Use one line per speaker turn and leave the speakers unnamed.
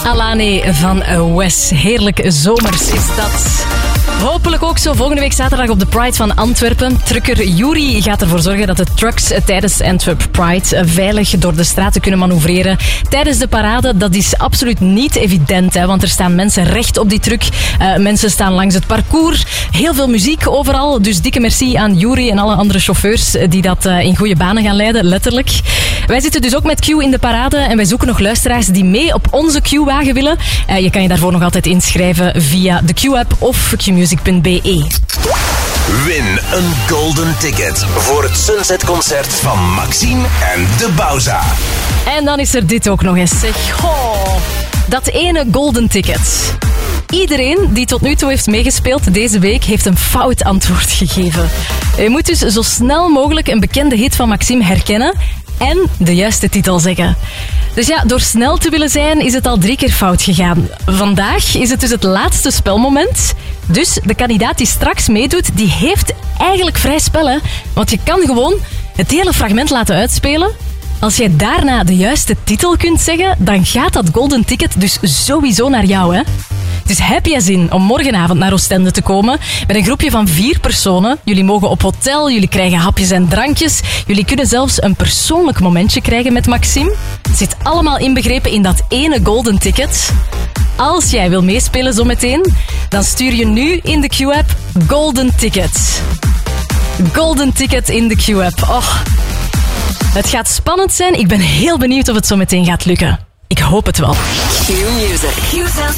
Alane van Wes. Heerlijk zomers is dat. Hopelijk ook zo volgende week zaterdag op de Pride van Antwerpen. Trucker Yuri gaat ervoor zorgen dat de trucks tijdens Antwerp Pride veilig door de straten kunnen manoeuvreren. Tijdens de parade, dat is absoluut niet evident, hè, want er staan mensen recht op die truck. Mensen staan langs het parcours. Heel veel muziek overal. Dus dikke merci aan Yuri en alle andere chauffeurs die dat in goede banen gaan leiden, letterlijk. Wij zitten dus ook met Q in de parade en wij zoeken nog luisteraars die mee op onze Q-wagen willen. Je kan je daarvoor nog altijd inschrijven via de Q-app of qmusic.be.
Win een golden ticket voor het Sunset-concert van Maxime en De Bauza.
En dan is er dit ook nog eens, zeg. Oh, dat ene golden ticket. Iedereen die tot nu toe heeft meegespeeld deze week heeft een fout antwoord gegeven. Je moet dus zo snel mogelijk een bekende hit van Maxime herkennen en de juiste titel zeggen. Dus ja, door snel te willen zijn is het al 3 keer fout gegaan. Vandaag is het dus het laatste spelmoment. Dus de kandidaat die straks meedoet, die heeft eigenlijk vrij spel, hè? Want je kan gewoon het hele fragment laten uitspelen. Als jij daarna de juiste titel kunt zeggen, dan gaat dat golden ticket dus sowieso naar jou, hè? Dus heb jij zin om morgenavond naar Oostende te komen met een groepje van 4 personen? Jullie mogen op hotel, jullie krijgen hapjes en drankjes. Jullie kunnen zelfs een persoonlijk momentje krijgen met Maxime. Het zit allemaal inbegrepen in dat ene golden ticket. Als jij wil meespelen zometeen, dan stuur je nu in de Q-app golden ticket. Golden ticket in de Q-app. Oh, het gaat spannend zijn. Ik ben heel benieuwd of het zo meteen gaat lukken. Ik hoop het wel.
Q Music.